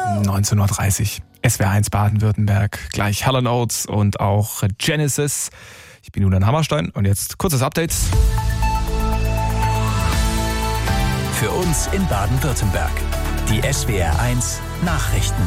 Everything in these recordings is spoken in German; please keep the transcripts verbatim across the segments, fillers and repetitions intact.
neunzehn Uhr dreißig. S W R eins Baden-Württemberg, gleich Hall and Oates und auch Genesis. Ich bin Julian Hammerstein und jetzt kurzes Update. Für uns in Baden-Württemberg. Die S W R eins Nachrichten.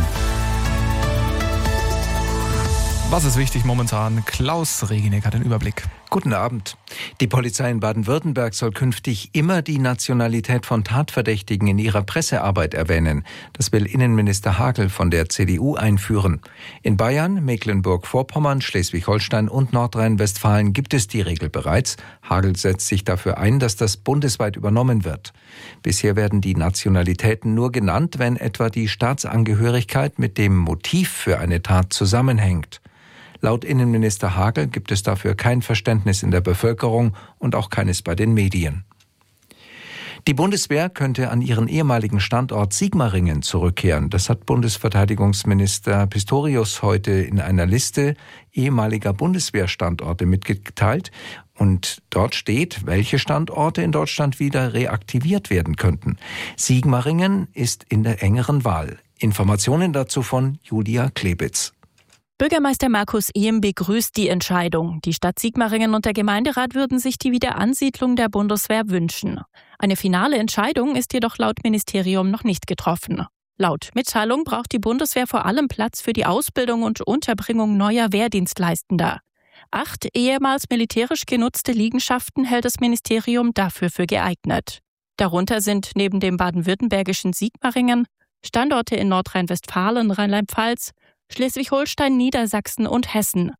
Was ist wichtig momentan? Klaus Reginek hat den Überblick. Guten Abend. Die Polizei in Baden-Württemberg soll künftig immer die Nationalität von Tatverdächtigen in ihrer Pressearbeit erwähnen. Das will Innenminister Hagel von der C D U einführen. In Bayern, Mecklenburg-Vorpommern, Schleswig-Holstein und Nordrhein-Westfalen gibt es die Regel bereits. Hagel setzt sich dafür ein, dass das bundesweit übernommen wird. Bisher werden die Nationalitäten nur genannt, wenn etwa die Staatsangehörigkeit mit dem Motiv für eine Tat zusammenhängt. Laut Innenminister Hagel gibt es dafür kein Verständnis in der Bevölkerung und auch keines bei den Medien. Die Bundeswehr könnte an ihren ehemaligen Standort Sigmaringen zurückkehren. Das hat Bundesverteidigungsminister Pistorius heute in einer Liste ehemaliger Bundeswehrstandorte mitgeteilt. Und dort steht, welche Standorte in Deutschland wieder reaktiviert werden könnten. Sigmaringen ist in der engeren Wahl. Informationen dazu von Julia Klebitz. Bürgermeister Markus Ehm begrüßt die Entscheidung. Die Stadt Sigmaringen und der Gemeinderat würden sich die Wiederansiedlung der Bundeswehr wünschen. Eine finale Entscheidung ist jedoch laut Ministerium noch nicht getroffen. Laut Mitteilung braucht die Bundeswehr vor allem Platz für die Ausbildung und Unterbringung neuer Wehrdienstleistender. Acht ehemals militärisch genutzte Liegenschaften hält das Ministerium dafür für geeignet. Darunter sind neben dem baden-württembergischen Sigmaringen Standorte in Nordrhein-Westfalen, Rheinland-Pfalz, Schleswig-Holstein, Niedersachsen und Hessen.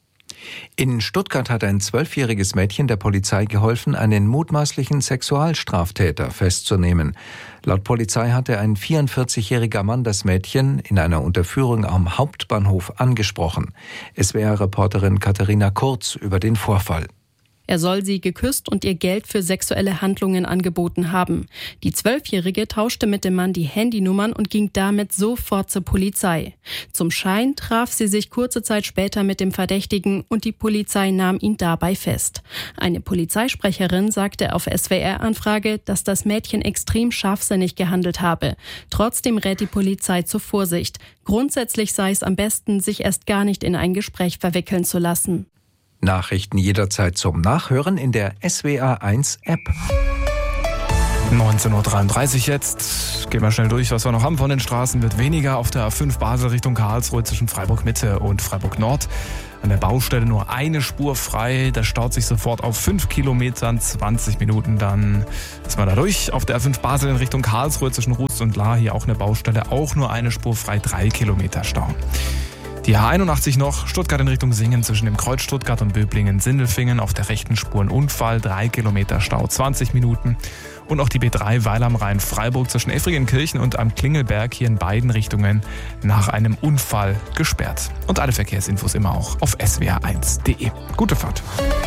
In Stuttgart hat ein zwölfjähriges Mädchen der Polizei geholfen, einen mutmaßlichen Sexualstraftäter festzunehmen. Laut Polizei hatte ein vierundvierzigjähriger Mann das Mädchen in einer Unterführung am Hauptbahnhof angesprochen. S W R-Reporterin Katharina Kurz über den Vorfall. Er soll sie geküsst und ihr Geld für sexuelle Handlungen angeboten haben. Die Zwölfjährige tauschte mit dem Mann die Handynummern und ging damit sofort zur Polizei. Zum Schein traf sie sich kurze Zeit später mit dem Verdächtigen und die Polizei nahm ihn dabei fest. Eine Polizeisprecherin sagte auf S W R-Anfrage, dass das Mädchen extrem scharfsinnig gehandelt habe. Trotzdem rät die Polizei zur Vorsicht. Grundsätzlich sei es am besten, sich erst gar nicht in ein Gespräch verwickeln zu lassen. Nachrichten jederzeit zum Nachhören in der S W R eins App. neunzehn Uhr dreiunddreißig jetzt. Gehen wir schnell durch, was wir noch haben von den Straßen. Wird weniger auf der A fünf Basel Richtung Karlsruhe zwischen Freiburg Mitte und Freiburg Nord. An der Baustelle nur eine Spur frei. Das staut sich sofort auf fünf Kilometern, zwanzig Minuten. Dann ist man da durch. Auf der A fünf Basel in Richtung Karlsruhe zwischen Ruß und Lahr hier auch eine Baustelle. Auch nur eine Spur frei, drei Kilometer Stau. Die A einundachtzig noch, Stuttgart in Richtung Singen zwischen dem Kreuz Stuttgart und Böblingen-Sindelfingen auf der rechten Spur ein Unfall, drei Kilometer Stau, zwanzig Minuten. Und auch die B drei Weil am Rhein Freiburg zwischen Effringenkirchen und am Klingelberg hier in beiden Richtungen nach einem Unfall gesperrt. Und alle Verkehrsinfos immer auch auf s w r eins punkt de. Gute Fahrt.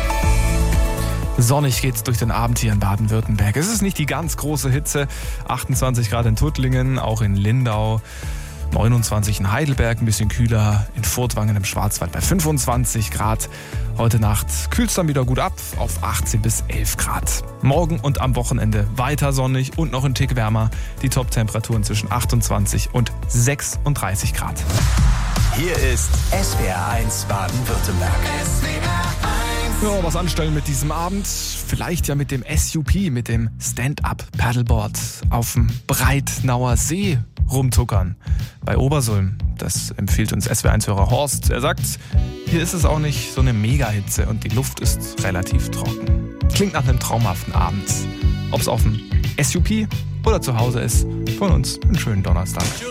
Sonnig geht's durch den Abend hier in Baden-Württemberg. Es ist nicht die ganz große Hitze, achtundzwanzig Grad in Tuttlingen, auch in Lindau. neunundzwanzig in Heidelberg, ein bisschen kühler, in Furtwangen im Schwarzwald bei fünfundzwanzig Grad. Heute Nacht kühlt es dann wieder gut ab auf achtzehn bis elf Grad. Morgen und am Wochenende weiter sonnig und noch ein Tick wärmer. Die Top-Temperaturen zwischen achtundzwanzig und sechsunddreißig Grad. Hier ist S W R eins Baden-Württemberg. Ja, was anstellen mit diesem Abend? Vielleicht ja mit dem S U P, mit dem Stand-Up-Paddleboard auf dem Breitnauer See rumtuckern. Bei Obersulm. Das empfiehlt uns S W R eins-Hörer Horst. Er sagt, hier ist es auch nicht so eine Mega-Hitze und die Luft ist relativ trocken. Klingt nach einem traumhaften Abend. Ob es auf dem S U P oder zu Hause ist, von uns einen schönen Donnerstag.